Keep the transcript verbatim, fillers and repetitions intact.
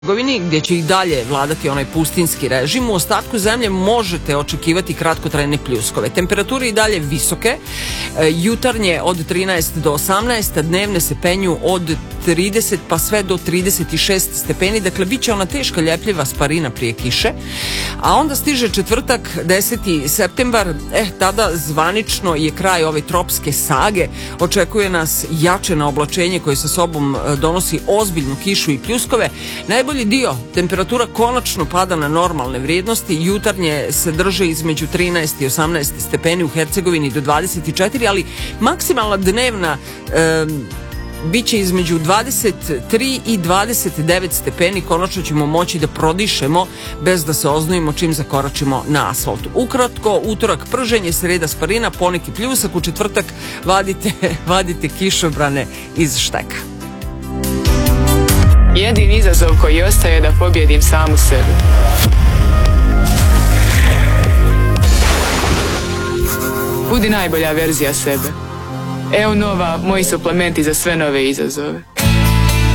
gdje će i dalje vladati onaj pustinski režim. U ostatku zemlje možete očekivati kratkotrajne pljuskove. Temperature i dalje visoke, jutarnje od trinaest do osamnaest, a dnevne se penju od trideset pa sve do trideset šest stepeni, dakle bit će ona teška ljepljiva sparina prije kiše. A onda stiže četvrtak, deseti septembar, eh, tada zvanično je kraj ove tropske sage. Očekuje nas jačeno oblačenje koje sa sobom donosi ozbiljnu kišu i pljuskove. Najbolji dio, temperatura konačno pada na normalne vrijednosti, jutarnje se drže između trinaest i osamnaest stepeni, u Hercegovini do dvadeset četiri, ali maksimalna dnevna e, biće između dvadeset tri i dvadeset devet stepeni. Konačno ćemo moći da prodišemo bez da se oznojimo čim zakoračimo na asfalt. Ukratko, utorak prženje, sreda sparina, poneki pljusak, u četvrtak vadite, vadite kišobrane iz šteka. Jedini izazov koji ostaje je da pobjedim samu sebe. Budi najbolja verzija sebe. Evo nova, moji suplementi za sve nove izazove.